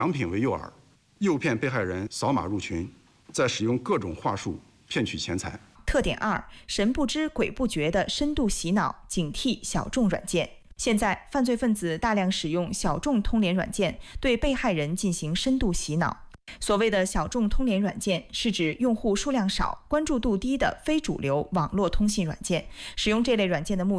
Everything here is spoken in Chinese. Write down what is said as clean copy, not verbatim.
奖品为诱饵，诱骗被害人扫码入群，再使用各种话术骗取钱财。 特点2：神不知鬼不觉的深度洗脑，警惕小众软件。现在，犯罪分子大量使用小众通联软件，对被害人进行深度洗脑。所谓的小众通联软件，是指用户数量少、关注度低的非主流网络通信软件。使用这类软件的目